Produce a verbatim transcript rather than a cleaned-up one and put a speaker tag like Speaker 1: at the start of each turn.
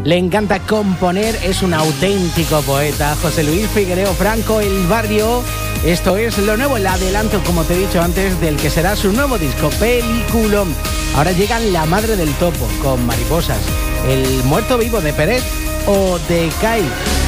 Speaker 1: Le encanta componer, es un auténtico poeta. José Luis Figuereo Franco, El Barrio. Esto es lo nuevo, el adelanto, como te he dicho antes, del que será su nuevo disco, Peliculón. Ahora llegan La Madre del Topo, con Mariposas, El Muerto Vivo de Pérez o de Kai.